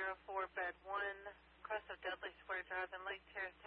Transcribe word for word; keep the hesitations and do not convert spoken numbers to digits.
zero four, bed one, crest of Dudley Square Drive in Lake Terrace,